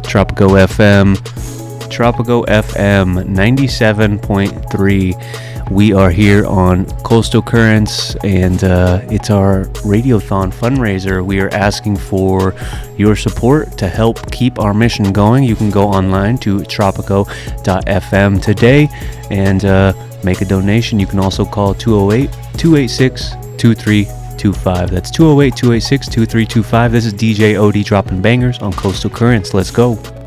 Tropico FM. Tropico FM 97.3. We are here on Coastal Currents, and it's our Radiothon fundraiser. We are asking for your support to help keep our mission going. You can go online to tropico.fm today and make a donation. You can also call 208-286-2325. That's 208-286-2325. This is DJ OD dropping bangers on Coastal Currents. Let's go.